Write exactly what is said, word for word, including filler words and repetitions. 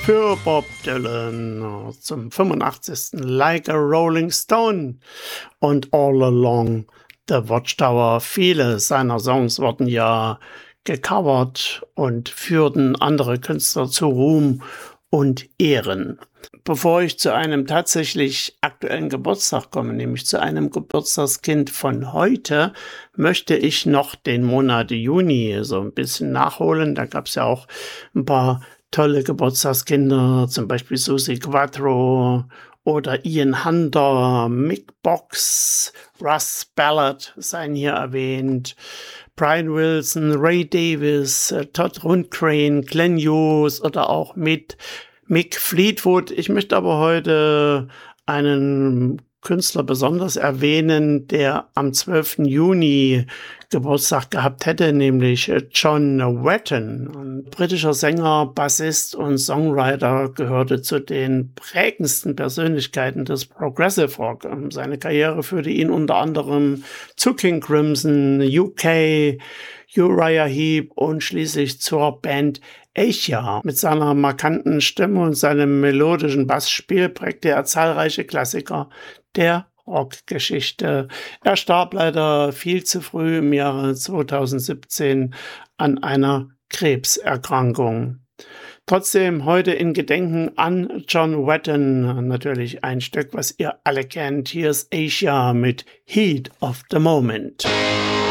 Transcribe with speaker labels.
Speaker 1: für Bob Dylan zum fünfundachtzigsten Like a Rolling Stone und All Along the Watchtower. Viele seiner Songs wurden ja gecovert und führten andere Künstler zu Ruhm und Ehren. Bevor ich zu einem tatsächlich aktuellen Geburtstag komme, nämlich zu einem Geburtstagskind von heute, möchte ich noch den Monat Juni so ein bisschen nachholen. Da gab es ja auch ein paar tolle Geburtstagskinder, zum Beispiel Suzi Quatro oder Ian Hunter, Mick Box, Russ Ballard seien hier erwähnt, Brian Wilson, Ray Davis, Todd Rundgren, Glenn Hughes oder auch mit Mick Fleetwood. Ich möchte aber heute einen Künstler besonders erwähnen, der am zwölften Juni Geburtstag gehabt hätte, nämlich John Wetton. Ein britischer Sänger, Bassist und Songwriter, gehörte zu den prägendsten Persönlichkeiten des Progressive Rock. Seine Karriere führte ihn unter anderem zu King Crimson, U K, Uriah Heep und schließlich zur Band Asia. Mit seiner markanten Stimme und seinem melodischen Bassspiel prägte er zahlreiche Klassiker der Rockgeschichte. Er starb leider viel zu früh im Jahre zweitausendsiebzehn an einer Krebserkrankung. Trotzdem heute in Gedenken an John Wetton natürlich ein Stück, was ihr alle kennt. Hier ist Asia mit Heat of the Moment.